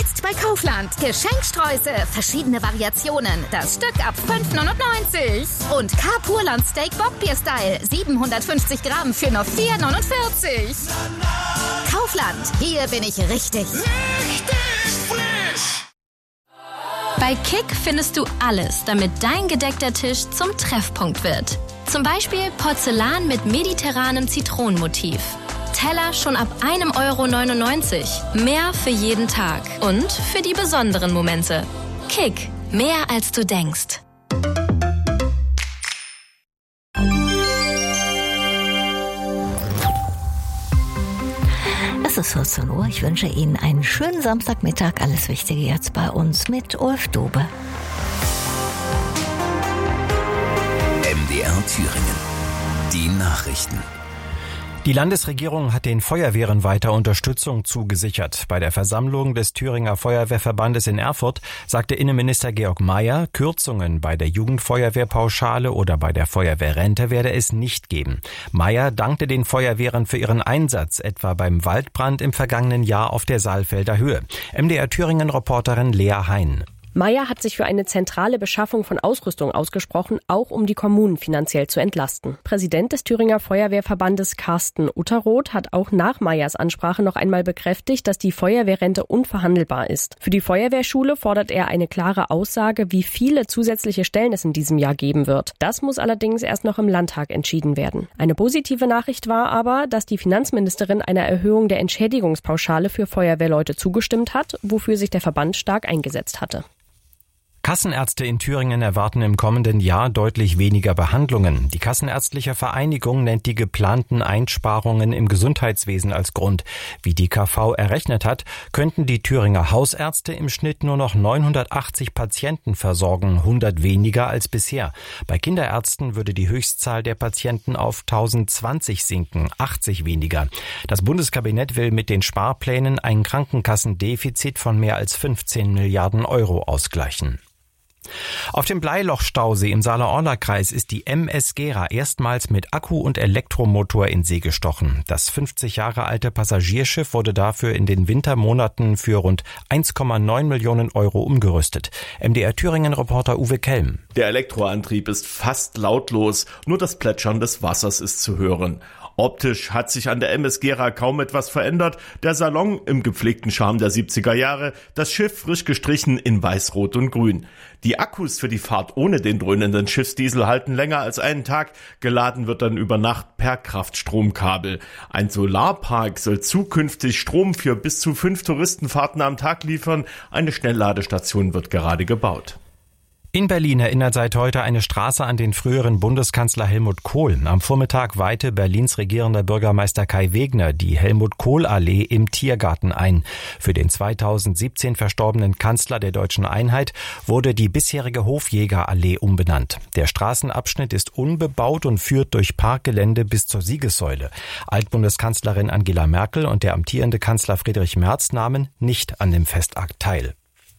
Jetzt bei Kaufland. Geschenksträuße, verschiedene Variationen. Das Stück ab 5,99. Und Carpurland Steak Bockbier-Style. 750 Gramm für nur 4,49. Kaufland, hier bin ich richtig. Richtig frisch! Bei Kick findest du alles, damit dein gedeckter Tisch zum Treffpunkt wird. Zum Beispiel Porzellan mit mediterranem Zitronenmotiv. Teller schon ab 1,99 €. Mehr für jeden Tag und für die besonderen Momente. Kick, mehr als du denkst. Es ist 14 Uhr. Ich wünsche Ihnen einen schönen Samstagmittag. Alles Wichtige jetzt bei uns mit Ulf Dube. MDR Thüringen. Die Nachrichten. Die Landesregierung hat den Feuerwehren weiter Unterstützung zugesichert. Bei der Versammlung des Thüringer Feuerwehrverbandes in Erfurt sagte Innenminister Georg Mayer, Kürzungen bei der Jugendfeuerwehrpauschale oder bei der Feuerwehrrente werde es nicht geben. Mayer dankte den Feuerwehren für ihren Einsatz, etwa beim Waldbrand im vergangenen Jahr auf der Saalfelder Höhe. MDR Thüringen-Reporterin Lea Hein. Mayer hat sich für eine zentrale Beschaffung von Ausrüstung ausgesprochen, auch um die Kommunen finanziell zu entlasten. Präsident des Thüringer Feuerwehrverbandes Carsten Utterroth hat auch nach Mayers Ansprache noch einmal bekräftigt, dass die Feuerwehrrente unverhandelbar ist. Für die Feuerwehrschule fordert er eine klare Aussage, wie viele zusätzliche Stellen es in diesem Jahr geben wird. Das muss allerdings erst noch im Landtag entschieden werden. Eine positive Nachricht war aber, dass die Finanzministerin einer Erhöhung der Entschädigungspauschale für Feuerwehrleute zugestimmt hat, wofür sich der Verband stark eingesetzt hatte. Kassenärzte in Thüringen erwarten im kommenden Jahr deutlich weniger Behandlungen. Die Kassenärztliche Vereinigung nennt die geplanten Einsparungen im Gesundheitswesen als Grund. Wie die KV errechnet hat, könnten die Thüringer Hausärzte im Schnitt nur noch 980 Patienten versorgen, 100 weniger als bisher. Bei Kinderärzten würde die Höchstzahl der Patienten auf 1020 sinken, 80 weniger. Das Bundeskabinett will mit den Sparplänen ein Krankenkassendefizit von mehr als 15 Milliarden € ausgleichen. Auf dem Bleilochstausee im Saale-Orla-Kreis ist die MS Gera erstmals mit Akku- und Elektromotor in See gestochen. Das 50 Jahre alte Passagierschiff wurde dafür in den Wintermonaten für rund 1,9 Millionen € umgerüstet. MDR Thüringen-Reporter Uwe Kelm. Der Elektroantrieb ist fast lautlos, nur das Plätschern des Wassers ist zu hören. Optisch hat sich an der MS Gera kaum etwas verändert. Der Salon im gepflegten Charme der 70er Jahre, das Schiff frisch gestrichen in Weiß, Rot und Grün. Die Akkus für die Fahrt ohne den dröhnenden Schiffsdiesel halten länger als einen Tag. Geladen wird dann über Nacht per Kraftstromkabel. Ein Solarpark soll zukünftig Strom für bis zu 5 Touristenfahrten am Tag liefern. Eine Schnellladestation wird gerade gebaut. In Berlin erinnert seit heute eine Straße an den früheren Bundeskanzler Helmut Kohl. Am Vormittag weihte Berlins regierender Bürgermeister Kai Wegner die Helmut-Kohl-Allee im Tiergarten ein. Für den 2017 verstorbenen Kanzler der Deutschen Einheit wurde die bisherige Hofjägerallee umbenannt. Der Straßenabschnitt ist unbebaut und führt durch Parkgelände bis zur Siegessäule. Altbundeskanzlerin Angela Merkel und der amtierende Kanzler Friedrich Merz nahmen nicht an dem Festakt teil.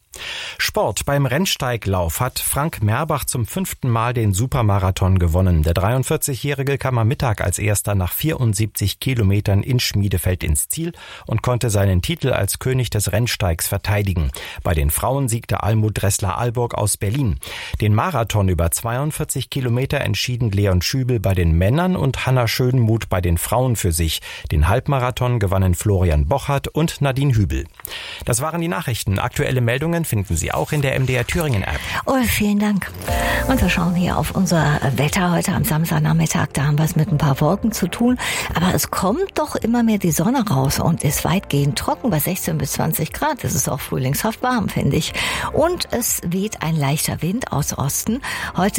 Sport. Beim Rennsteiglauf hat Frank Merbach zum 5. Mal den Supermarathon gewonnen. Der 43-Jährige kam am Mittag als Erster nach 74 Kilometern in Schmiedefeld ins Ziel und konnte seinen Titel als König des Rennsteigs verteidigen. Bei den Frauen siegte Almut Dressler-Alborg aus Berlin. Den Marathon über 42 Kilometer entschieden Leon Schübel bei den Männern und Hanna Schönmuth bei den Frauen für sich. Den Halbmarathon gewannen Florian Bochert und Nadine Hübel. Das waren die Nachrichten. Aktuelle Meldungen finden Sie auch in der MDR Thüringen App. Oh, vielen Dank. Und wir schauen hier auf unser Wetter heute am Samstagnachmittag. Da haben wir es mit ein paar Wolken zu tun. Aber es kommt doch immer mehr die Sonne raus und ist weitgehend trocken bei 16 bis 20 Grad. Es ist auch frühlingshaft warm, finde ich. Und es weht ein leichter Wind aus Osten. Heute